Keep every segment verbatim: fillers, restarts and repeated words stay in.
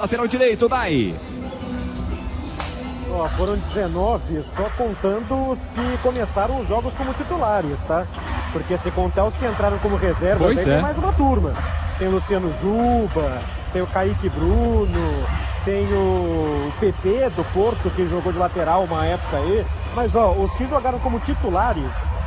Lateral direito, Dai. Ó, foram dezenove, só contando os que começaram os jogos como titulares, tá? Porque se contar os que entraram como reserva, Pois aí é. tem mais uma turma. Tem o Luciano Juba, tem o Kaique Bruno, tem o P P do Porto, que jogou de lateral uma época aí. Mas, ó, os que jogaram como titulares,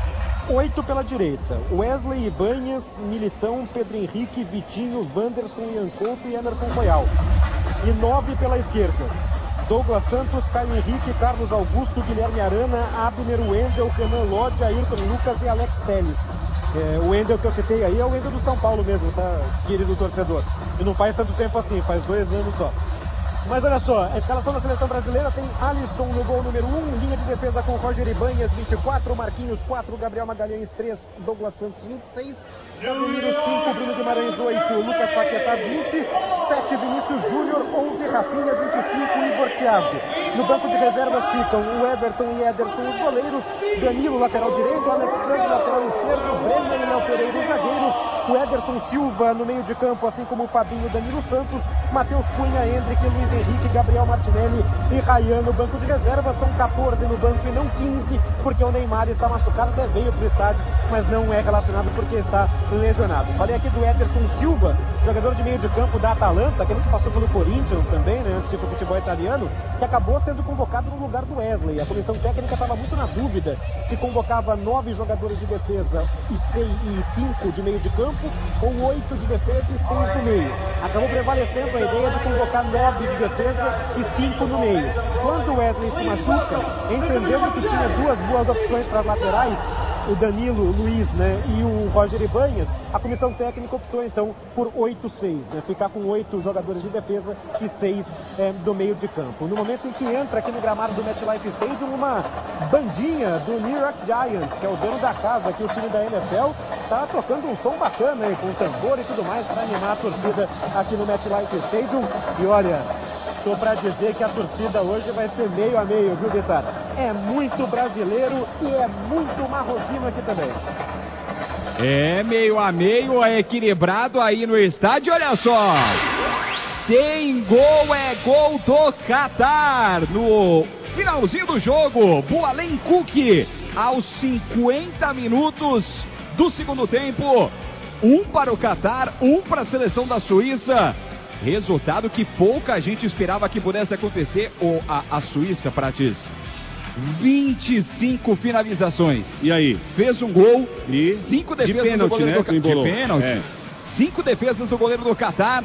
oito pela direita. Wesley, Ibanhas, Militão, Pedro Henrique, Vitinho, Wanderson, Ian Couto e Emerson Royal. E nove pela esquerda. Douglas Santos, Caio Henrique, Carlos Augusto, Guilherme Arana, Abner, Wendel, Renan Lodge, Ayrton Lucas e Alex Telles. É, o Wendel que eu citei aí é o Wendel do São Paulo mesmo, tá, querido torcedor? E não faz tanto tempo assim, faz dois anos só. Mas olha só, a escalação da seleção brasileira tem Alisson no gol número um, linha de defesa com Roger Ibanhas, vinte e quatro, Marquinhos quatro, Gabriel Magalhães três, Douglas Santos vinte e seis, Casemiro cinco, Bruno Guimarães oito, Lucas Paquetá vinte, sete Vinícius Júnior, onze Rafinha vinte e cinco, Igor Thiago. No banco de reservas ficam o Everton e Ederson os goleiros, Danilo lateral direito, Alexandre lateral esquerdo, Brenner e Léo Pereira os zagueiros, o Ederson Silva no meio de campo, assim como o Fabinho, Danilo Santos, Matheus Cunha, Hendrick, Luiz Henrique, Gabriel Martinelli e Ryan no banco de reservas. São quatorze no banco e não quinze, porque o Neymar está machucado, até veio para o estádio, mas não é relacionado porque está lesionado. Falei aqui do Ederson Silva, jogador de meio de campo da Atalanta, aquele que passou pelo Corinthians também, né, antes de ir pro futebol italiano, que acabou sendo convocado no lugar do Wesley. A comissão técnica estava muito na dúvida se convocava nove jogadores de defesa e, seis, e cinco de meio de campo, ou oito de defesa e seis no meio. Acabou prevalecendo a ideia de convocar nove de defesa e cinco no meio. Quando o Wesley se machuca, entendendo que tinha duas boas opções para as laterais, o Danilo, o Luiz, né, e o Roger Ibanhas, a comissão técnica optou então por oito seis, né, ficar com oito jogadores de defesa e seis é, do meio de campo. No momento em que entra aqui no gramado do MetLife Stadium uma bandinha do New York Giants, que é o dono da casa aqui, o time da N F L, tá tocando um som bacana aí, com tambor e tudo mais, para animar a torcida aqui no MetLife Stadium. E olha, tô pra dizer que a torcida hoje vai ser meio a meio, viu, Vitar? É muito brasileiro e é muito marroquino aqui também. É meio a meio, é equilibrado aí no estádio, olha só. Tem gol, é gol do Catar no finalzinho do jogo. Bualem Cook aos cinquenta minutos do segundo tempo. Um para o Catar, um para a seleção da Suíça. Resultado que pouca gente esperava que pudesse acontecer. O, a, a Suíça, Prates, vinte e cinco finalizações. E aí? Fez um gol e cinco defesas de pênalti, do goleiro né, do Catar. De pênalti. É. Cinco defesas do goleiro do Catar.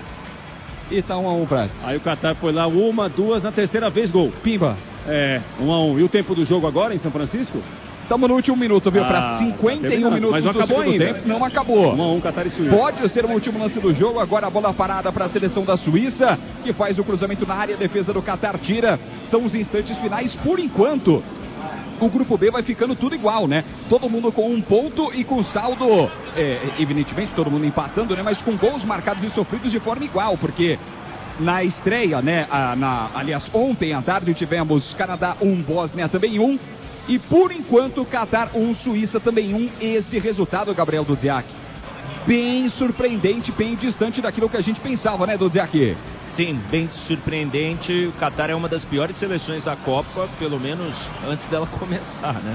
E tá um a um, Prates. Aí o Catar foi lá, uma, duas, na terceira vez gol. Pimba. É, um a um. E o tempo do jogo agora em São Francisco? Estamos no último minuto, viu? Ah, Para cinquenta e um tá minutos mas não do acabou segundo ainda. tempo. Não acabou. um a um, Catar e Suíça. Pode ser o último lance do jogo. Agora a bola parada para a seleção da Suíça, que faz o cruzamento na área. A defesa do Catar tira. São os instantes finais por enquanto. O grupo B vai ficando tudo igual, né? Todo mundo com um ponto e com saldo, é, evidentemente, todo mundo empatando, né? Mas com gols marcados e sofridos de forma igual, porque na estreia, né? A, na, aliás, ontem à tarde tivemos Canadá um, Bósnia também um. E por enquanto, Catar um, Suíça também um. Esse resultado, Gabriel Dudziak, bem surpreendente, bem distante daquilo que a gente pensava, né, Dudziak? Sim, bem surpreendente. O Catar é uma das piores seleções da Copa, pelo menos antes dela começar, né?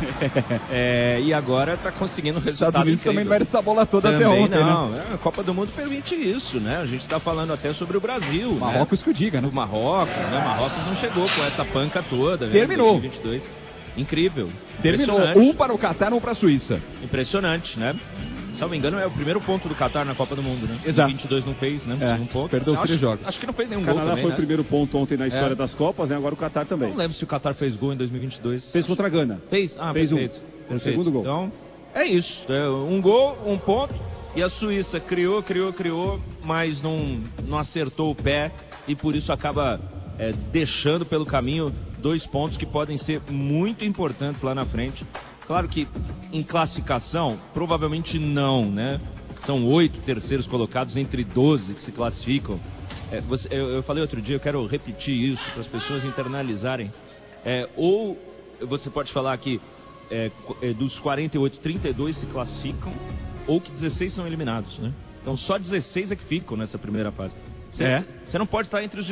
é, e agora está conseguindo um resultado Estados Unidos incrível. também vai essa bola toda também até ontem, não, né? A Copa do Mundo permite isso, né? A gente está falando até sobre o Brasil, Marrocos, né? que o diga, né? O Marrocos, né? Marrocos não chegou com essa panca toda, né? Terminou. dois mil e vinte e dois. Incrível. Terminou. Um para o Catar, um para a Suíça. Impressionante, né? Se não me engano, é o primeiro ponto do Catar na Copa do Mundo, né? Exato. Em vinte e dois não fez, né? É, um ponto. perdeu Não, três acho, jogos. Acho que não fez nenhum O gol Canadá também, foi né? o primeiro ponto ontem na história É. das Copas, né? Agora o Catar também. Não lembro se o Catar fez gol em dois mil e vinte e dois. Fez contra a Gana. Fez? Ah, Fez perfeito. um. perfeito. O segundo gol. Então, é isso. É um gol, um ponto. E a Suíça criou, criou, criou, mas não, não acertou o pé. E por isso acaba é, deixando pelo caminho dois pontos que podem ser muito importantes lá na frente. Claro que em classificação, provavelmente não, né? São oito terceiros colocados entre doze que se classificam. É, você, eu, eu falei outro dia, eu quero repetir isso para as pessoas internalizarem. É, ou você pode falar que é, é, dos quarenta e oito, trinta e dois se classificam, ou que dezesseis são eliminados, né? Então só dezesseis é que ficam nessa primeira fase. Você, É. você não pode estar entre os